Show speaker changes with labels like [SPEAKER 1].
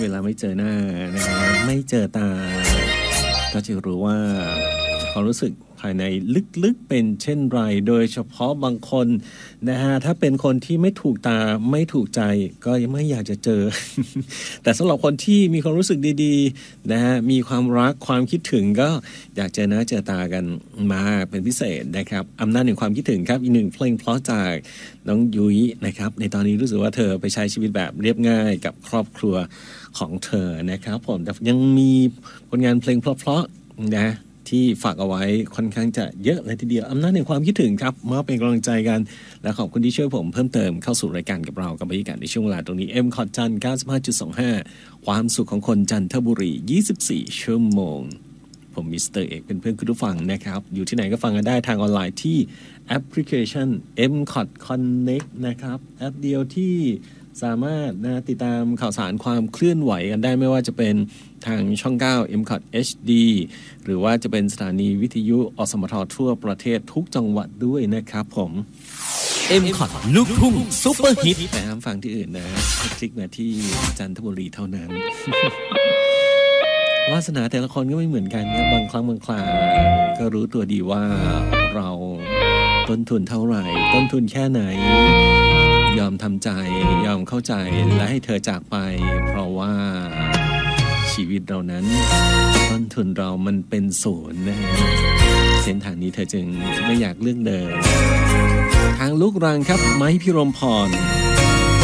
[SPEAKER 1] เวลาไม่เจอหน้านะครับไม่เจอตาก็จะรู้ว่าความรู้สึกภายในลึกๆเป็นเช่นไรโดยเฉพาะบางคนนะฮะถ้าเป็นคนที่ไม่ถูกตาไม่ถูกใจก็ยังไม่อยากจะเจอ แต่สำหรับคนที่มีความรู้สึกดีๆนะฮะมีความรักความคิดถึงก็อยากเจอหน้าเจอตากันมาเป็นพิเศษนะครับอำนาจแห่งความคิดถึงครับอีกหนึ่งเพลงเพราะจากน้องยุ้ยนะครับในตอนนี้รู้สึกว่าเธอไปใช้ชีวิตแบบเรียบง่ายกับครอบครัวของเธอนะครับผมแต่ยังมีผลงานเพลงเพราะๆนะที่ฝากเอาไว้ค่อนข้างจะเยอะเลยทีเดียวอำนาจในความคิดถึงครับมาเป็นกำลังใจกันและขอบคุณที่ช่วยผมเพิ่มเติมเข้าสู่รายการกับเรากับบรรยากาศในช่วงเวลาตรงนี้ M คอร์ดจัน 95.25 ความสุขของคนจันทบุรี24ชั่วโมงผมมิสเตอร์เอกเป็นเพื่อนคุณผู้ฟังนะครับอยู่ที่ไหนก็ฟังกันได้ทางออนไลน์ที่แอปพลิเคชัน M Cod Connect นะครับแอปเดียวที่สามารถติดตามข่าวสารความเคลื่อนไหวกันได้ไม่ว่าจะเป็นทางช่อง 9 M Cod HD หรือว่าจะเป็นสถานีวิทยุอสมททั่วประเทศทุกจังหวัดด้วยนะครับผม M Cod ลูกทุ่งซุปเปอร์ฮิตแต่ห้ามฟังที่อื่นนะคลิกมาที่จันทบุรีเท่านั้น วาสนาแต่ละคนก็ไม่เหมือนกันครับบางครั้งบางคราก็รู้ตัวดีว่าเราต้นทุนเท่าไหร่ต้นทุนแค่ไหนยอมทำใจยอมเข้าใจและให้เธอจากไปเพราะว่าชีวิตเรานั้นต้นทุนเรามันเป็นศูนย์นะฮะเส้นทางนี้เธอจึงไม่อยากเลือกเดินทางลูกรังครับไม้พิรมพร